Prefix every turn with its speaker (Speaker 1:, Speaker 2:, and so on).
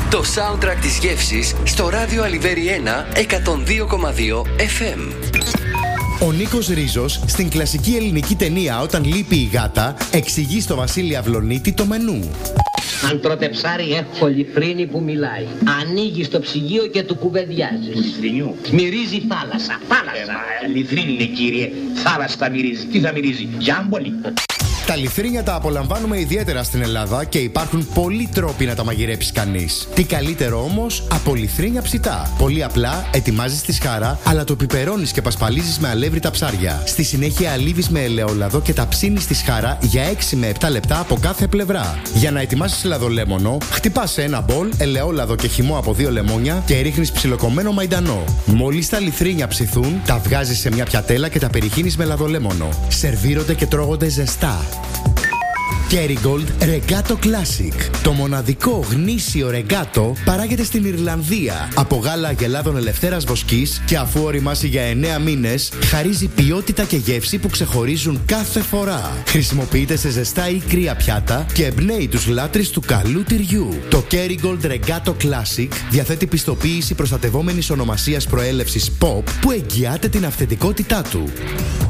Speaker 1: Το soundtrack της γεύσης στο ράδιο Αλιβέρι 1 102,2 FM.
Speaker 2: Ο Νίκος Ρίζος στην κλασική ελληνική ταινία «Όταν λείπει η γάτα» εξηγεί στο Βασίλη Αυλονίτη το μενού.
Speaker 3: Αν τρώτε ψάρι, έχω λιφρίνη που μιλάει. Ανοίγει στο ψυγείο και του κουβεντιάζει.
Speaker 4: Του λιφρινιού.
Speaker 3: Μυρίζει θάλασσα. Θάλασσα.
Speaker 4: Λιφρίνη είναι, κύριε. Θάλασσα μυρίζει. Τι θα μυρίζει? Γιάμπολη.
Speaker 2: Τα λιθρίνια τα απολαμβάνουμε ιδιαίτερα στην Ελλάδα και υπάρχουν πολλοί τρόποι να τα μαγειρέψει κανείς. Τι καλύτερο όμως από λιθρίνια ψητά. Πολύ απλά ετοιμάζεις τη σχάρα, αλλά το πιπερώνεις και πασπαλίζεις με αλεύρι ψάρια. Στη συνέχεια αλείβεις με ελαιόλαδο και τα ψήνεις στη σχάρα για 6 με 7 λεπτά από κάθε πλευρά. Για να ετοιμάσεις λαδολέμονο, χτυπάς σε ένα μπολ ελαιόλαδο και χυμό από 2 λεμόνια και ρίχνεις ψιλοκομμένο μαϊντανό. Μόλις τα λιθρίνια ψηθούν, τα βγάζεις σε μια πιατέλα και τα περιχύνεις με λαδολέμονο. Σερβίρονται και τρώγονται ζεστά. Kerrygold Regato Classic. Το μοναδικό γνήσιο ρεγκάτο παράγεται στην Ιρλανδία από γάλα αγελάδων ελευθέρας βοσκής και αφού οριμάσει για 9 μήνες, χαρίζει ποιότητα και γεύση που ξεχωρίζουν κάθε φορά. Χρησιμοποιείται σε ζεστά ή κρύα πιάτα και εμπνέει τους λάτρεις του καλού τυριού. Το Kerrygold Regato Classic διαθέτει πιστοποίηση προστατευόμενης ονομασίας προέλευσης POP που εγγυάται την αυθεντικότητά του.